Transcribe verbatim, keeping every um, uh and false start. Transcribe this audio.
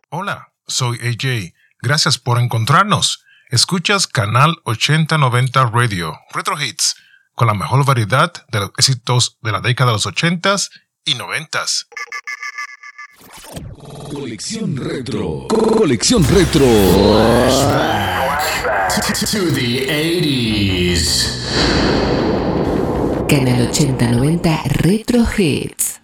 Hola, soy A J. Gracias por encontrarnos. Escuchas Canal ochenta noventa Radio, Retro Hits, con la mejor variedad de los éxitos de la década de los ochentas y noventas. Colección Retro. Colección Retro. To the eighties. Canal ochenta noventa Retro Hits.